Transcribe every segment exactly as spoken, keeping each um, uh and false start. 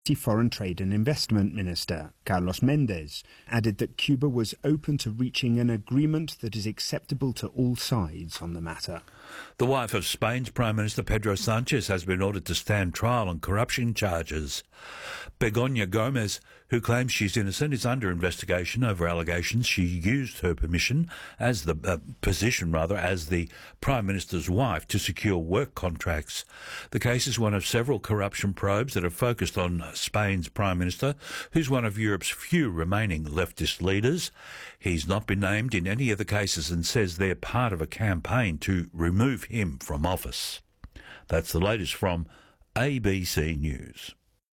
Foreign Trade and Investment Minister, Carlos Mendez, added that Cuba was open to reaching an agreement that is acceptable to all sides on the matter. The wife of Spain's Prime Minister Pedro Sanchez has been ordered to stand trial on corruption charges. Begoña Gomez, who claims she's innocent, is under investigation over allegations she used her permission as the uh, position rather as the Prime Minister's wife to secure work contracts. The case is one of several corruption probes that are focused on Spain's Prime Minister, who's one of Europe's few remaining leftist leaders. He's not been named in any of the cases and says they're part of a campaign to remove him from office. That's the latest from A B C News.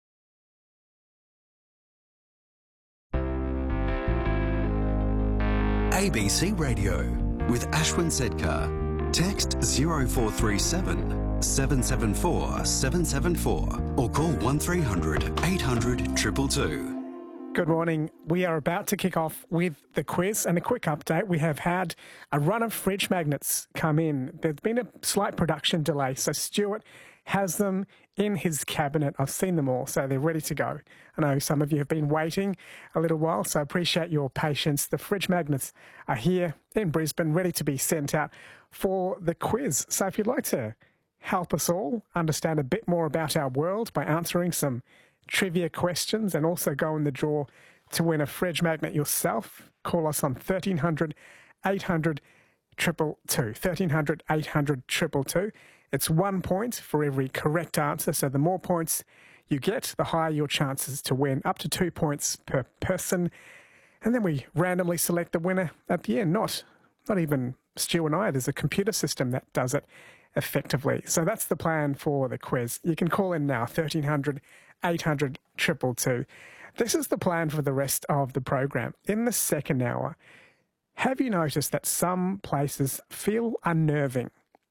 A B C Radio with Ashwin Sedkar. Text zero four three seven, seven seven four, seven seven four or call one three hundred, eight hundred, two two two. Good morning. We are about to kick off with the quiz, and a quick update. We have had a run of fridge magnets come in. There's been a slight production delay, so Stuart has them in his cabinet. I've seen them all, so they're ready to go. I know some of you have been waiting a little while, so I appreciate your patience. The fridge magnets are here in Brisbane, ready to be sent out for the quiz. So if you'd like to help us all understand a bit more about our world by answering some trivia questions and also go in the draw to win a fridge magnet yourself, call us on thirteen hundred, eight hundred, two two two. thirteen hundred, eight hundred, two two two. It's one point for every correct answer, so the more points you get, the higher your chances to win, up to two points per person. And then we randomly select the winner at the end. Not, not even Stu and I. There's a computer system that does it effectively. So that's the plan for the quiz. You can call in now, thirteen hundred, eight hundred, two two two. This is the plan for the rest of the program. In the second hour, have you noticed that some places feel unnerving?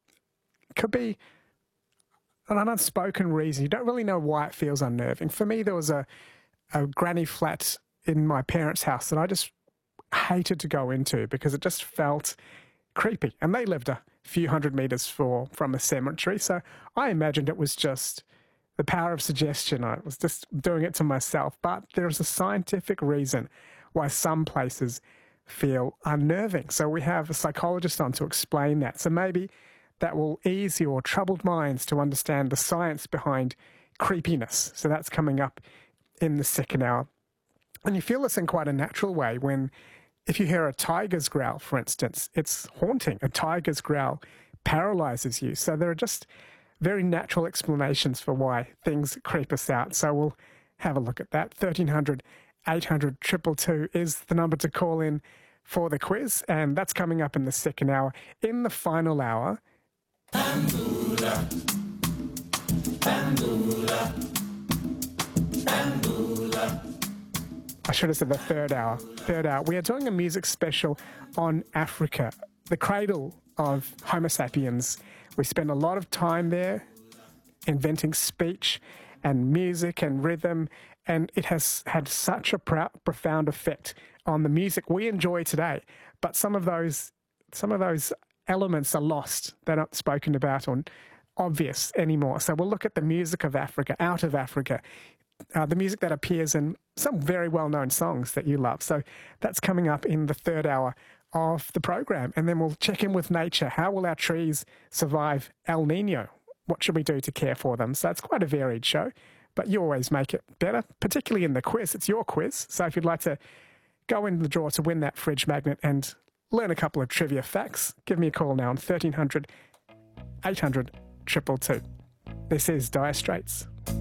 It could be an unspoken reason. You don't really know why it feels unnerving. For me, there was a, a granny flat in my parents' house that I just hated to go into because it just felt creepy. And they lived a few hundred metres for, from a cemetery, so I imagined it was just the power of suggestion. I was just doing it to myself. But there's a scientific reason why some places feel unnerving. So we have a psychologist on to explain that. So maybe that will ease your troubled minds to understand the science behind creepiness. So that's coming up in the second hour. And you feel this in quite a natural way when, if you hear a tiger's growl, for instance, it's haunting. A tiger's growl paralyzes you. So there are just very natural explanations for why things creep us out. So we'll have a look at that. thirteen hundred, eight hundred, two two two is the number to call in for the quiz, and that's coming up in the second hour. In the final hour, Pandula, Pandula, Pandula. I should have said the third hour. Third hour. We are doing a music special on Africa, the cradle of Homo sapiens. We spend a lot of time there inventing speech and music and rhythm, and it has had such a prou- profound effect on the music we enjoy today. But some of those, some of those elements are lost. They're not spoken about or obvious anymore. So we'll look at the music of Africa, out of Africa, uh, the music that appears in some very well-known songs that you love. So that's coming up in the third hour of the program. And then we'll check in with nature. How will our trees survive El Nino? What should we do to care for them? So it's quite a varied show, but you always make it better, particularly in the quiz. It's your quiz. So if you'd like to go in the draw to win that fridge magnet and learn a couple of trivia facts, give me a call now on thirteen hundred, eight hundred, two two two. This is Dire Straits.